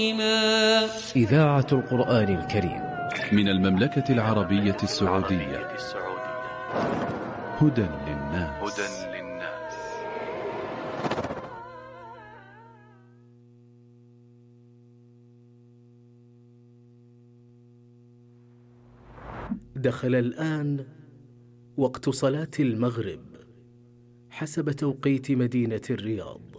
إذاعة القرآن الكريم من المملكة العربية السعودية. هدى للناس. دخل الآن وقت صلاة المغرب حسب توقيت مدينة الرياض،